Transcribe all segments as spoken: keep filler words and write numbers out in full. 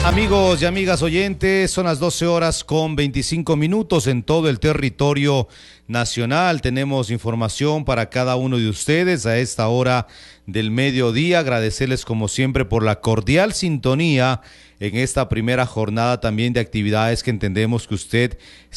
Amigos y amigas oyentes, son las doce horas con veinticinco minutos en todo el territorio nacional. Tenemos información para cada uno de ustedes a esta hora del mediodía. Agradecerles como siempre por la cordial sintonía en esta primera jornada también de actividades que entendemos que usted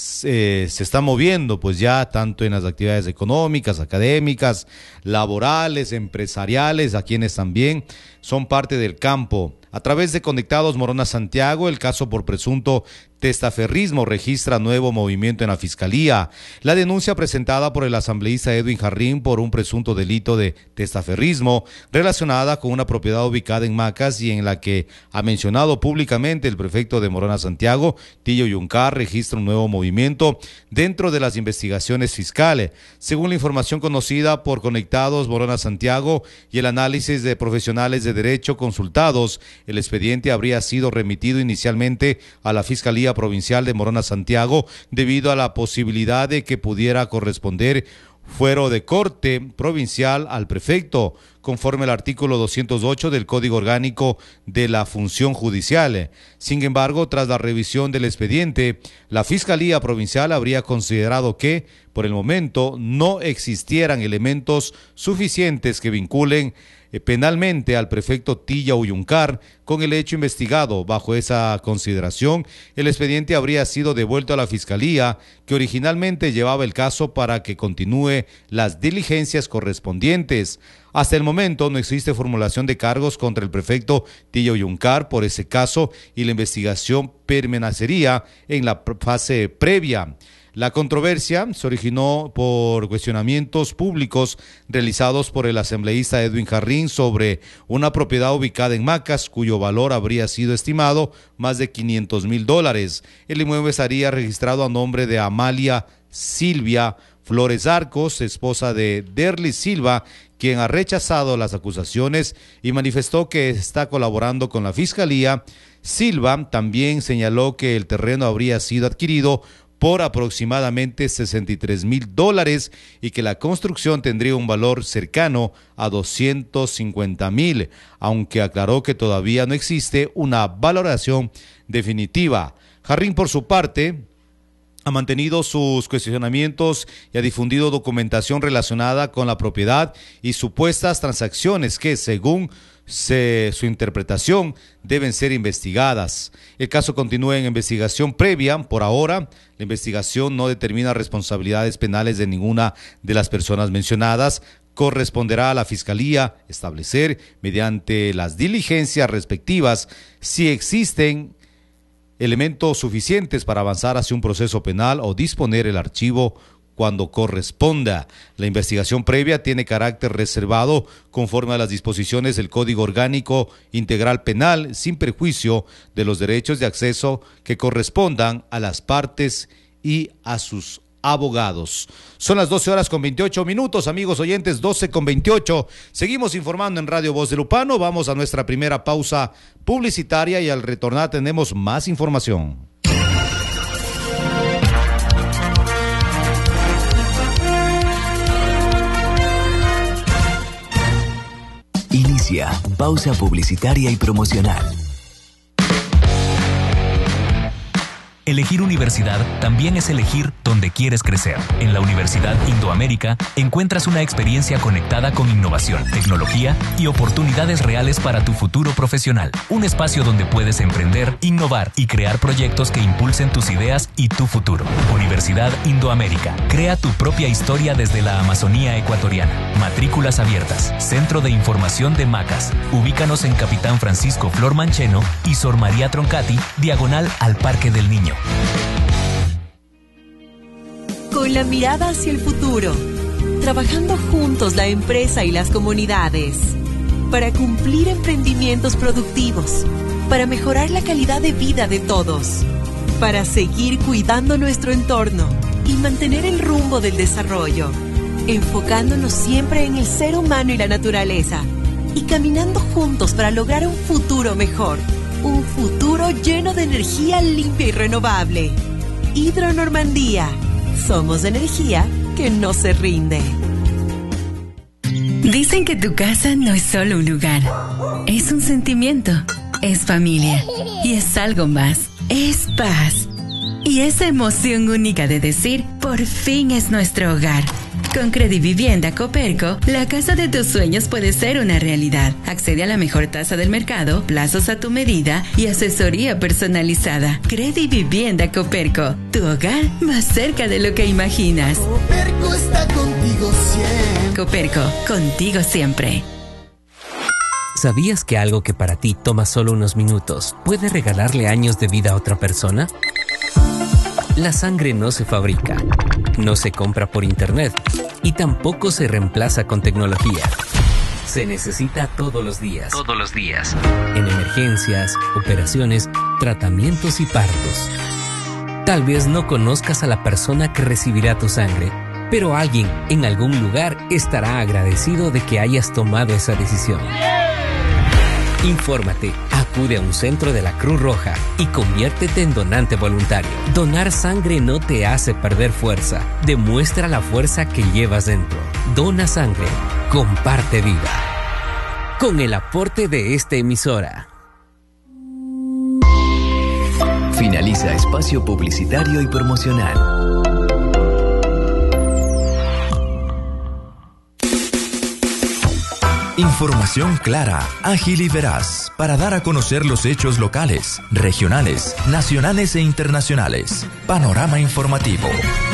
eh, se está moviendo, pues ya tanto en las actividades económicas, académicas, laborales, empresariales, a quienes también son parte del campo. A través de Conectados Morona Santiago, el caso por presunto testaferrismo registra nuevo movimiento en la Fiscalía. La denuncia presentada por el asambleísta Edwin Jarrín por un presunto delito de testaferrismo relacionada con una propiedad ubicada en Macas y en la que ha mencionado públicamente el prefecto de Morona Santiago, Tillo Yuncar, registra un nuevo movimiento dentro de las investigaciones fiscales. Según la información conocida por Conectados Morona Santiago y el análisis de profesionales de derecho consultados, el expediente habría sido remitido inicialmente a la Fiscalía Provincial de Morona Santiago debido a la posibilidad de que pudiera corresponder fuero de corte provincial al prefecto, conforme al artículo doscientos ocho del Código Orgánico de la Función Judicial. Sin embargo, tras la revisión del expediente, la Fiscalía Provincial habría considerado que, por el momento, no existieran elementos suficientes que vinculen penalmente al prefecto Tillo Yuncar con el hecho investigado. Bajo esa consideración, el expediente habría sido devuelto a la Fiscalía, que originalmente llevaba el caso para que continúe las diligencias correspondientes. Hasta el momento no existe formulación de cargos contra el prefecto Tillo Yuncar por ese caso y la investigación permanecería en la fase previa. La controversia se originó por cuestionamientos públicos realizados por el asambleísta Edwin Jarrín sobre una propiedad ubicada en Macas, cuyo valor habría sido estimado más de quinientos mil dólares. El inmueble estaría registrado a nombre de Amalia Silvia Flores Arcos, esposa de Derlis Silva, quien ha rechazado las acusaciones y manifestó que está colaborando con la Fiscalía. Silva también señaló que el terreno habría sido adquirido por aproximadamente sesenta y tres mil dólares y que la construcción tendría un valor cercano a doscientos cincuenta mil, aunque aclaró que todavía no existe una valoración definitiva. Jarrín, por su parte, ha mantenido sus cuestionamientos y ha difundido documentación relacionada con la propiedad y supuestas transacciones que, según Se, su interpretación, deben ser investigadas. El caso continúa en investigación previa. Por ahora, la investigación no determina responsabilidades penales de ninguna de las personas mencionadas. Corresponderá a la Fiscalía establecer, mediante las diligencias respectivas, si existen elementos suficientes para avanzar hacia un proceso penal o disponer el archivo cuando corresponda. La investigación previa tiene carácter reservado conforme a las disposiciones del Código Orgánico Integral Penal, sin perjuicio de los derechos de acceso que correspondan a las partes y a sus abogados. Son las doce horas con veintiocho minutos, amigos oyentes, doce con veintiocho. Seguimos informando en Radio Voz de Lupano. Vamos a nuestra primera pausa publicitaria y al retornar tenemos más información. Inicia pausa publicitaria y promocional. Elegir universidad también es elegir dónde quieres crecer. En la Universidad Indoamérica encuentras una experiencia conectada con innovación, tecnología y oportunidades reales para tu futuro profesional. Un espacio donde puedes emprender, innovar y crear proyectos que impulsen tus ideas y tu futuro. Universidad Indoamérica. Crea tu propia historia desde la Amazonía ecuatoriana. Matrículas abiertas. Centro de Información de Macas. Ubícanos en Capitán Francisco Flor Mancheno y Sor María Troncati, diagonal al Parque del Niño. Con la mirada hacia el futuro, trabajando juntos la empresa y las comunidades, para cumplir emprendimientos productivos, para mejorar la calidad de vida de todos, para seguir cuidando nuestro entorno y mantener el rumbo del desarrollo, enfocándonos siempre en el ser humano y la naturaleza, y caminando juntos para lograr un futuro mejor. Un futuro lleno de energía limpia y renovable. Hidro Normandía. Somos energía que no se rinde. Dicen que tu casa no es solo un lugar, es un sentimiento. es familia y es algo más, es paz. Y esa emoción única de decir, por fin es nuestro hogar. Con Credivivienda Coperco, la casa de tus sueños puede ser una realidad. Accede a la mejor tasa del mercado, plazos a tu medida y asesoría personalizada. Credivivienda Coperco, tu hogar más cerca de lo que imaginas. Coperco está contigo siempre. Coperco, contigo siempre. ¿Sabías que algo que para ti toma solo unos minutos puede regalarle años de vida a otra persona? La sangre no se fabrica, no se compra por internet y tampoco se reemplaza con tecnología. Se necesita todos los días. Todos los días. En emergencias, operaciones, tratamientos y partos. Tal vez no conozcas a la persona que recibirá tu sangre, pero alguien en algún lugar estará agradecido de que hayas tomado esa decisión. Infórmate, acude a un centro de la Cruz Roja y conviértete en donante voluntario. Donar sangre no te hace perder fuerza, demuestra la fuerza que llevas dentro. Dona sangre, comparte vida. Con el aporte de esta emisora. Finaliza espacio publicitario y promocional. Información clara, ágil y veraz para dar a conocer los hechos locales, regionales, nacionales e internacionales. Panorama informativo.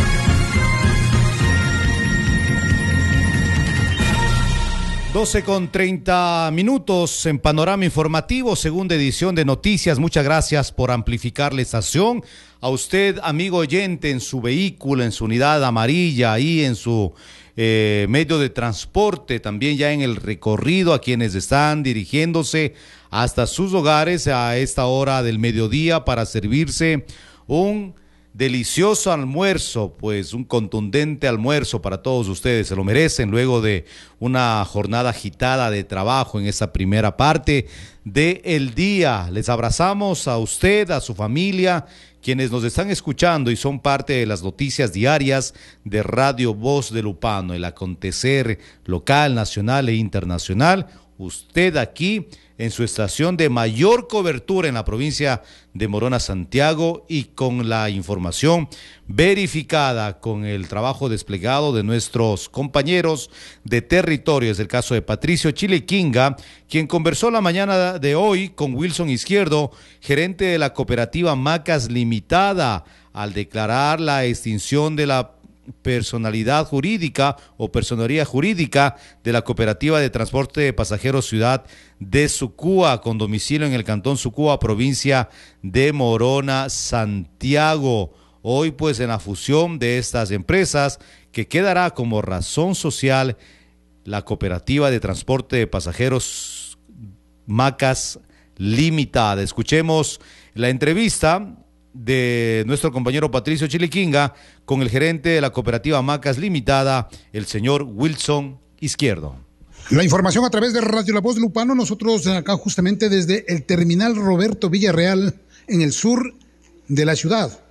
doce con treinta minutos en Panorama Informativo, segunda edición de Noticias. Muchas gracias por amplificar la estación. A usted, amigo oyente, en su vehículo, en su unidad amarilla, ahí en su eh, medio de transporte, también ya en el recorrido, a quienes están dirigiéndose hasta sus hogares a esta hora del mediodía para servirse un delicioso almuerzo, pues un contundente almuerzo para todos ustedes, se lo merecen luego de una jornada agitada de trabajo en esa primera parte del día. Les abrazamos a usted, a su familia, quienes nos están escuchando y son parte de las noticias diarias de Radio Voz de Lupano, el acontecer local, nacional e internacional. Usted aquí en su estación de mayor cobertura en la provincia de Morona, Santiago, y con la información verificada, con el trabajo desplegado de nuestros compañeros de territorio. Es el caso de Patricio Chiliquinga, quien conversó la mañana de hoy con Wilson Izquierdo, gerente de la cooperativa Macas Limitada, al declarar la extinción de la personalidad jurídica o personería jurídica de la cooperativa de transporte de pasajeros Ciudad de Sucúa, con domicilio en el cantón Sucúa, provincia de Morona, Santiago. Hoy pues en la fusión de estas empresas, que quedará como razón social la cooperativa de transporte de pasajeros Macas Limitada. Escuchemos la entrevista de nuestro compañero Patricio Chiliquinga con el gerente de la cooperativa Macas Limitada, el señor Wilson Izquierdo. La información a través de Radio La Voz de Lupano, nosotros acá justamente desde el terminal Roberto Villarreal en el sur de la ciudad.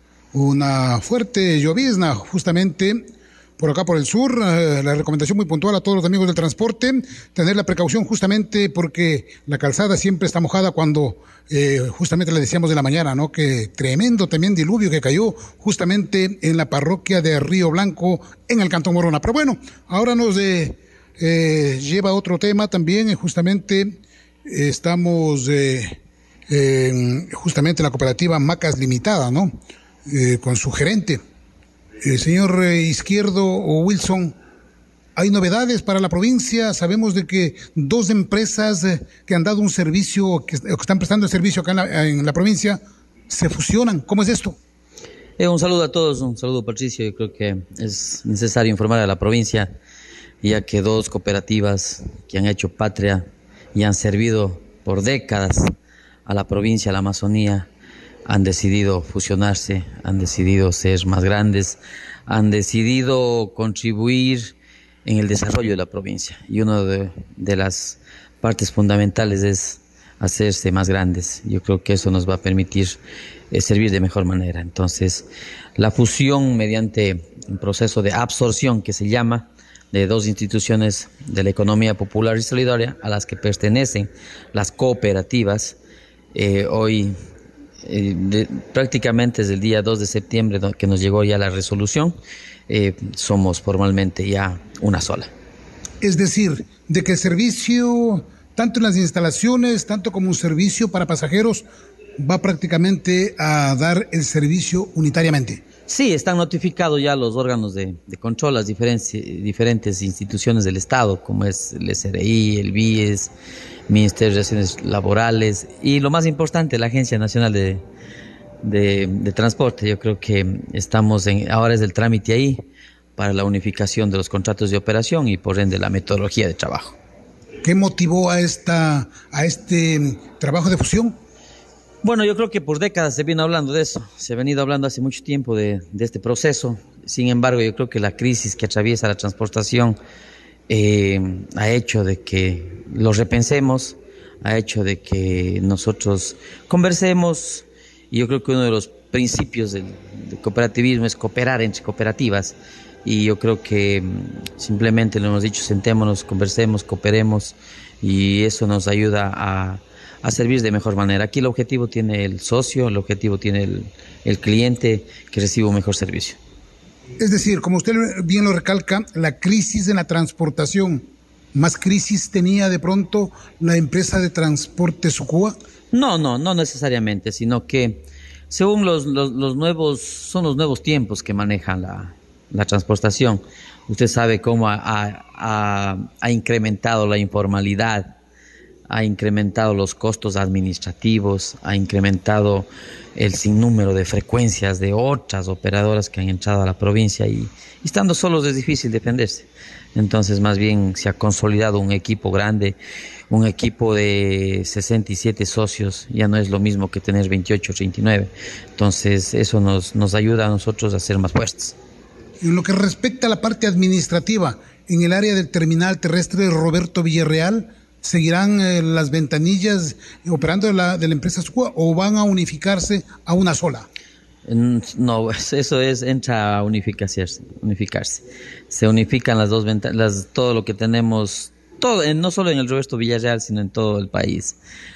Una fuerte llovizna justamente por acá por el sur. Eh, la recomendación muy puntual a todos los amigos del transporte, tener la precaución justamente porque la calzada siempre está mojada cuando eh, justamente le decíamos de la mañana, ¿no? Que tremendo también diluvio que cayó justamente en la parroquia de Río Blanco en el cantón Morona. Pero bueno, ahora nos eh, eh, lleva a otro tema también, eh, justamente eh, estamos eh, eh, justamente en la cooperativa Macas Limitada, ¿no? Eh, con su gerente. Eh, señor eh, Izquierdo o Wilson, ¿hay novedades para la provincia? Sabemos de que dos empresas eh, que han dado un servicio, que, que están prestando el servicio acá en la, en la provincia, se fusionan. ¿Cómo es esto? Eh, un saludo a todos, un saludo Patricio. Yo creo que es necesario informar a la provincia, ya que dos cooperativas que han hecho patria y han servido por décadas a la provincia, a la Amazonía, han decidido fusionarse, han decidido ser más grandes, han decidido contribuir en el desarrollo de la provincia. Y una de, de las partes fundamentales es hacerse más grandes. Yo creo que eso nos va a permitir eh, servir de mejor manera. Entonces, la fusión mediante un proceso de absorción que se llama, de dos instituciones de la economía popular y solidaria a las que pertenecen las cooperativas, Eh, hoy, eh, de, prácticamente desde el día dos de septiembre que nos llegó ya la resolución, eh, somos formalmente ya una sola. Es decir, de que el servicio, tanto en las instalaciones, tanto como un servicio para pasajeros, va prácticamente a dar el servicio unitariamente. Sí, están notificados ya los órganos de, de control, las diferentes, diferentes instituciones del Estado, como es el S R I, el B I E S, Ministerio de Relaciones Laborales y lo más importante, la Agencia Nacional de, de, de Transporte. Yo creo que estamos en, ahora es el trámite ahí para la unificación de los contratos de operación y por ende la metodología de trabajo. ¿Qué motivó a, esta, a este trabajo de fusión? Bueno, yo creo que por décadas se viene hablando de eso, se ha venido hablando hace mucho tiempo de, de este proceso. Sin embargo, yo creo que la crisis que atraviesa la transportación eh, ha hecho de que lo repensemos, ha hecho de que nosotros conversemos, y yo creo que uno de los principios del, del cooperativismo es cooperar entre cooperativas, y yo creo que simplemente lo hemos dicho, sentémonos, conversemos, cooperemos, y eso nos ayuda a a servir de mejor manera. Aquí el objetivo tiene el socio, el objetivo tiene el, el cliente que reciba un mejor servicio. Es decir, como usted bien lo recalca, la crisis en la transportación, ¿más crisis tenía de pronto la empresa de transporte Sucúa? No, no, no necesariamente, sino que según los, los, los nuevos, son los nuevos tiempos que manejan la, la transportación. Usted sabe cómo ha, ha, ha incrementado la informalidad, ha incrementado los costos administrativos, ha incrementado el sinnúmero de frecuencias de otras operadoras que han entrado a la provincia y, y estando solos es difícil defenderse. Entonces más bien se ha consolidado un equipo grande, un equipo de sesenta y siete socios, ya no es lo mismo que tener veintiocho o treinta y nueve. Entonces eso nos, nos ayuda a nosotros a ser más fuertes. En lo que respecta a la parte administrativa, en el área del terminal terrestre Roberto Villarreal, ¿seguirán eh, las ventanillas operando de la, de la empresa Sucúa o van a unificarse a una sola? No, eso es, entra a unificarse, unificarse. Se unifican las dos ventanillas, todo lo que tenemos, todo, no solo en el Roberto Villarreal, sino en todo el país.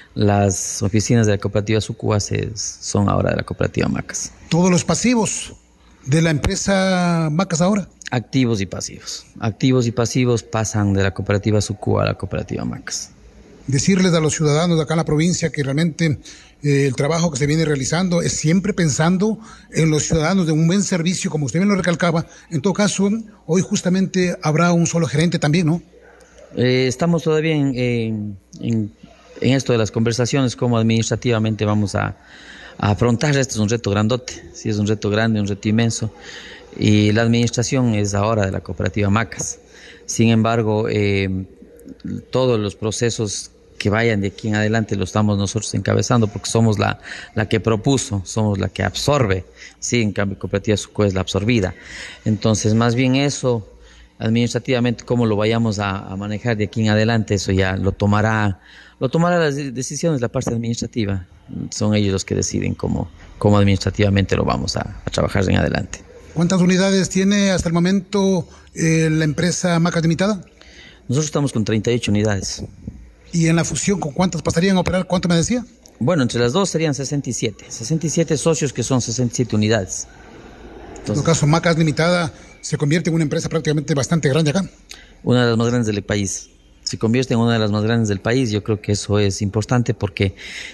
Las oficinas de la cooperativa Sucúa se, son ahora de la cooperativa Macas. ¿Todos los pasivos de la empresa Macas ahora? Activos y pasivos. Activos y pasivos pasan de la cooperativa Sucúa a la cooperativa Macas. Decirles a los ciudadanos de acá en la provincia que realmente eh, el trabajo que se viene realizando es siempre pensando en los ciudadanos, de un buen servicio, como usted bien lo recalcaba. En todo caso, hoy justamente habrá un solo gerente también, ¿no? Eh, estamos todavía en, en, en, en esto de las conversaciones, cómo administrativamente vamos a, a afrontar. Este es un reto grandote, sí, es un reto grande, un reto inmenso. Y la administración es ahora de la cooperativa Macas. Sin embargo, eh, todos los procesos que vayan de aquí en adelante lo estamos nosotros encabezando porque somos la, la que propuso, somos la que absorbe. Sí, en cambio, cooperativa Sucúa es la absorbida. Entonces, más bien eso, administrativamente, cómo lo vayamos a, a manejar de aquí en adelante, eso ya lo tomará, lo tomará las decisiones la parte administrativa. Son ellos los que deciden cómo, cómo administrativamente lo vamos a, a trabajar en adelante. ¿Cuántas unidades tiene hasta el momento eh, la empresa Macas Limitada? Nosotros estamos con treinta y ocho unidades. ¿Y en la fusión con cuántas pasarían a operar? ¿Cuánto me decía? Bueno, entre las dos serían sesenta y siete. sesenta y siete socios que son sesenta y siete unidades. Entonces, en todo caso, Macas Limitada se convierte en una empresa prácticamente bastante grande acá. Una de las más grandes del país. Se convierte en una de las más grandes del país. Yo creo que eso es importante porque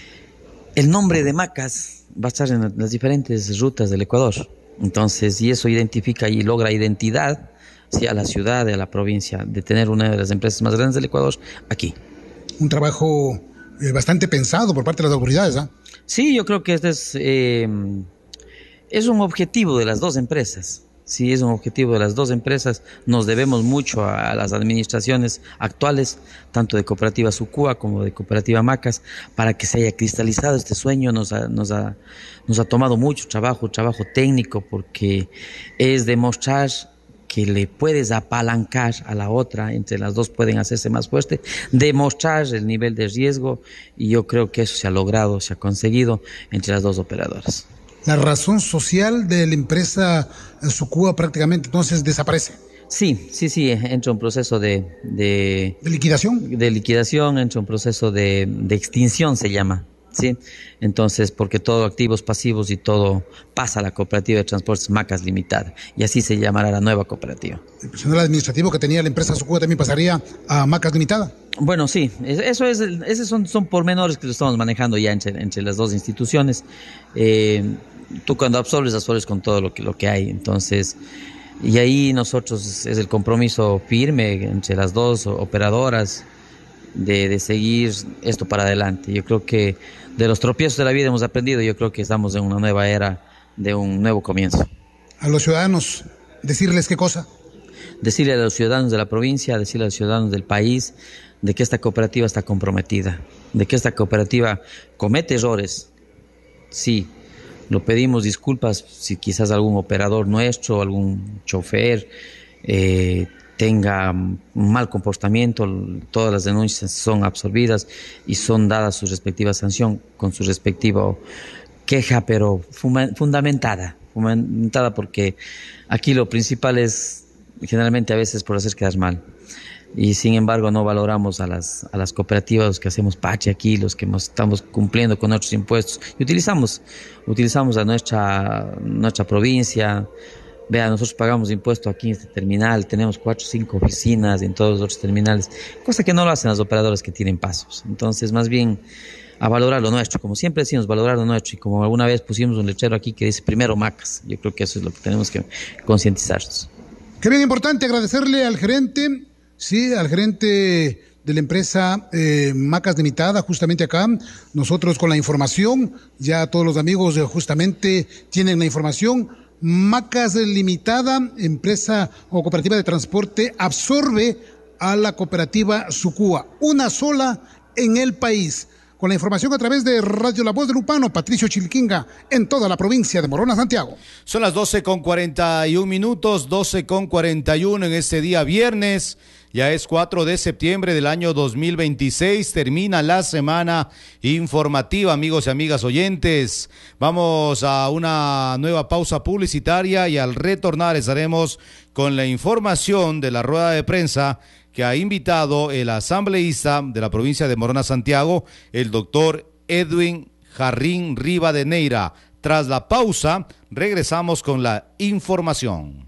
el nombre de Macas va a estar en las diferentes rutas del Ecuador. Entonces, y eso identifica y logra identidad, sí, a la ciudad, a la provincia, de tener una de las empresas más grandes del Ecuador aquí. Un trabajo eh, bastante pensado por parte de las autoridades, ¿ah? ¿eh? Sí, yo creo que este es, eh, es un objetivo de las dos empresas. Sí, es un objetivo de las dos empresas. Nos debemos mucho a, a las administraciones actuales, tanto de Cooperativa Sucúa como de Cooperativa Macas, para que se haya cristalizado este sueño. Nos ha, nos ha, nos ha tomado mucho trabajo, trabajo técnico, porque es demostrar que le puedes apalancar a la otra, entre las dos pueden hacerse más fuerte, demostrar el nivel de riesgo, y yo creo que eso se ha logrado, se ha conseguido entre las dos operadoras. La razón social de la empresa Sucúa prácticamente entonces desaparece. Sí, sí, sí, entra un proceso de... ¿De, ¿De liquidación? De liquidación, entra un proceso de, de extinción, se llama. ¿sí? Entonces, porque todo activos, pasivos y todo pasa a la cooperativa de transportes Macas Limitada, y así se llamará la nueva cooperativa. ¿El personal administrativo que tenía la empresa Sucúa también pasaría a Macas Limitada? Bueno, sí, eso es, esos son, son pormenores que lo estamos manejando ya entre, entre las dos instituciones. Eh, tú cuando absorbes, absorbes con todo lo que, lo que hay, entonces, y ahí nosotros es el compromiso firme entre las dos operadoras de, de seguir esto para adelante. Yo creo que de los tropiezos de la vida hemos aprendido, yo creo que estamos en una nueva era, de un nuevo comienzo. A los ciudadanos, ¿decirles qué cosa? Decirle a los ciudadanos de la provincia, decirle a los ciudadanos del país, de que esta cooperativa está comprometida, de que esta cooperativa comete errores. Sí, lo pedimos disculpas si quizás algún operador nuestro, algún chofer eh, tenga un mal comportamiento. Todas las denuncias son absorbidas y son dadas su respectiva sanción con su respectiva queja, pero fundamentada, fundamentada porque aquí lo principal es generalmente a veces por hacer quedar mal. Y sin embargo no valoramos a las, a las cooperativas, los que hacemos pache aquí, los que nos estamos cumpliendo con nuestros impuestos. Y utilizamos, utilizamos a nuestra, nuestra provincia. Vea, nosotros pagamos impuestos aquí en este terminal, tenemos cuatro o cinco oficinas en todos los otros terminales, cosa que no lo hacen las operadoras que tienen pasos. Entonces, más bien, a valorar lo nuestro, como siempre decimos, valorar lo nuestro, y como alguna vez pusimos un letrero aquí que dice primero Macas, yo creo que eso es lo que tenemos que concientizarnos. Qué bien importante agradecerle al gerente, sí, al gerente de la empresa eh, Macas Limitada, justamente acá, nosotros con la información, ya todos los amigos eh, justamente tienen la información. Macas Limitada, empresa o cooperativa de transporte, absorbe a la cooperativa Sucúa, una sola en el país. Con la información a través de Radio La Voz de Lupano, Patricio Chilquinga, en toda la provincia de Morona, Santiago. Son las doce con cuarenta y un minutos, doce con cuarenta y uno en este día viernes. Ya es cuatro de septiembre del año dos mil veintiséis, termina la semana informativa, amigos y amigas oyentes. Vamos a una nueva pausa publicitaria y al retornar estaremos con la información de la rueda de prensa que ha invitado el asambleísta de la provincia de Morona, Santiago, el doctor Edwin Jarrín Rivadeneira. Tras la pausa, regresamos con la información.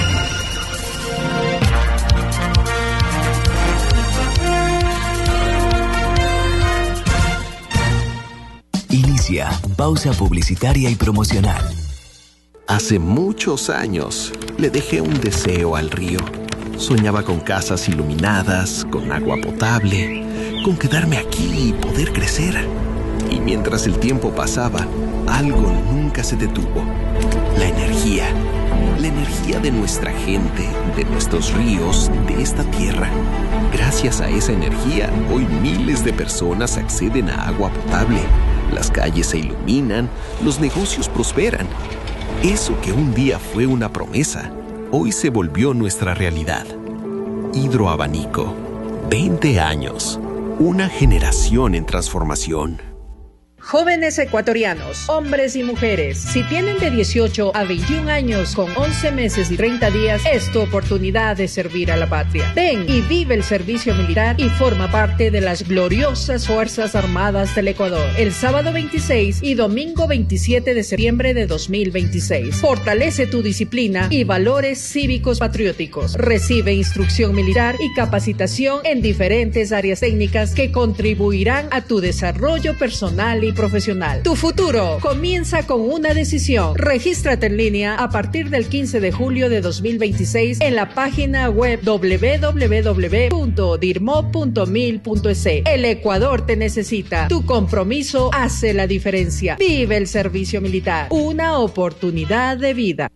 Inicia pausa publicitaria y promocional. Hace muchos años le dejé un deseo al río. Soñaba con casas iluminadas, con agua potable, con quedarme aquí y poder crecer. Y mientras el tiempo pasaba, algo nunca se detuvo. La energía. La energía de nuestra gente, de nuestros ríos, de esta tierra. Gracias a esa energía, hoy miles de personas acceden a agua potable. Las calles se iluminan, los negocios prosperan. Eso que un día fue una promesa, hoy se volvió nuestra realidad. Hidroabanico. veinte años. Una generación en transformación. Jóvenes ecuatorianos, hombres y mujeres, si tienen de dieciocho a veintiún años con once meses y treinta días, es tu oportunidad de servir a la patria. Ven y vive el servicio militar y forma parte de las gloriosas Fuerzas Armadas del Ecuador. El sábado veintiséis y domingo veintisiete de septiembre de dos mil veintiséis. Fortalece tu disciplina y valores cívicos patrióticos. Recibe instrucción militar y capacitación en diferentes áreas técnicas que contribuirán a tu desarrollo personal y profesional. Tu futuro comienza con una decisión. Regístrate en línea a partir del quince de julio de dos mil veintiséis en la página web doble u doble u doble u punto dirmo punto mil punto es. El Ecuador te necesita. Tu compromiso hace la diferencia. Vive el servicio militar. Una oportunidad de vida.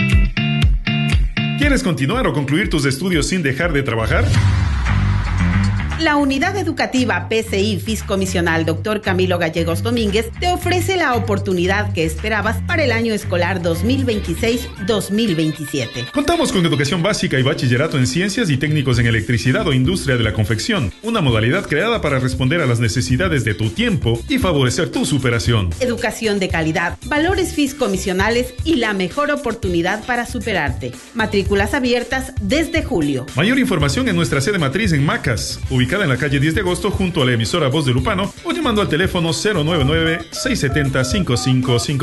¿Quieres continuar o concluir tus estudios sin dejar de trabajar? La Unidad Educativa P C I Fiscomisional doctor Camilo Gallegos Domínguez te ofrece la oportunidad que esperabas para el año escolar dos mil veintiséis dos mil veintisiete. Contamos con educación básica y bachillerato en ciencias y técnicos en electricidad o industria de la confección, una modalidad creada para responder a las necesidades de tu tiempo y favorecer tu superación. Educación de calidad, valores fiscomisionales y la mejor oportunidad para superarte. Matrículas abiertas desde julio. Mayor información en nuestra sede matriz en Macas, ubicada ubicada en la calle diez de agosto junto a la emisora Voz de Lupano o llamando al teléfono cero nueve nueve, seis siete cero, cinco cinco cinco.